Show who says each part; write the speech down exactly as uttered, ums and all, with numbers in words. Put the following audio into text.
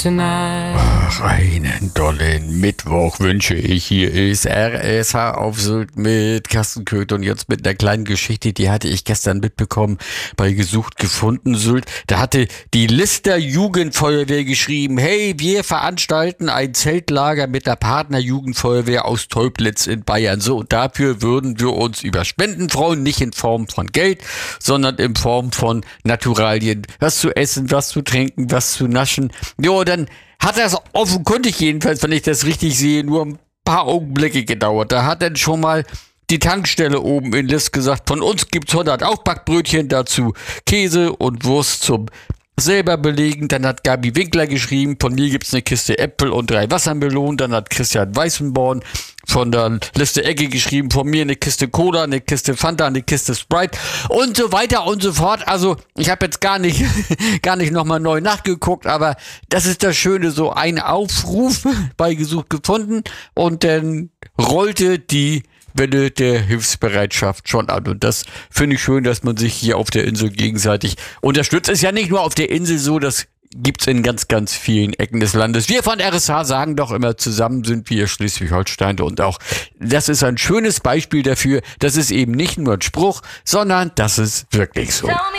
Speaker 1: tonight.
Speaker 2: Ach, einen dollen Mittwoch wünsche ich. Hier ist R S H auf Sylt mit Carsten Köth und jetzt mit einer kleinen Geschichte, die hatte ich gestern mitbekommen bei Gesucht gefunden Sylt. Da hatte die Lister Jugendfeuerwehr geschrieben, hey, wir veranstalten ein Zeltlager mit der Partnerjugendfeuerwehr aus Teublitz in Bayern. So, und dafür würden wir uns über Spenden freuen, nicht in Form von Geld, sondern in Form von Naturalien. Was zu essen, was zu trinken, was zu naschen. Jo, dann hat das offenkundig jedenfalls, wenn ich das richtig sehe, nur ein paar Augenblicke gedauert. Da hat dann schon mal die Tankstelle oben in List gesagt, von uns gibt's hundert Aufbackbrötchen, dazu Käse und Wurst zum selber belegen. Dann hat Gabi Winkler geschrieben, von mir gibt's eine Kiste Äpfel und drei Wassermelonen. Dann hat Christian Weißenborn von der Liste Ecke geschrieben, von mir eine Kiste Cola, eine Kiste Fanta, eine Kiste Sprite und so weiter und so fort. Also ich habe jetzt gar nicht gar nicht nochmal neu nachgeguckt, aber das ist das Schöne, so ein Aufruf bei Gesucht gefunden und dann rollte die Welle der Hilfsbereitschaft schon an. Und das finde ich schön, dass man sich hier auf der Insel gegenseitig unterstützt. Ist ja nicht nur auf der Insel so, das gibt's in ganz, ganz vielen Ecken des Landes. Wir von R S H sagen doch immer, zusammen sind wir Schleswig-Holstein und auch das ist ein schönes Beispiel dafür, das ist eben nicht nur ein Spruch, sondern das ist wirklich so.